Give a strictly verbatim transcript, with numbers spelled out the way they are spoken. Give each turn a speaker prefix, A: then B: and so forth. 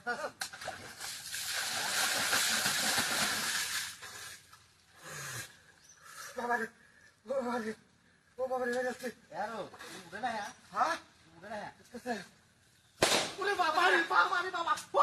A: বাবারে বাবারে ও বাবারে হয়ে যাচ্ছে
B: यार उड़े ना यार
A: হ্যাঁ
B: उड़े ना यार
A: ওরে বাবারে বাবারে বাবা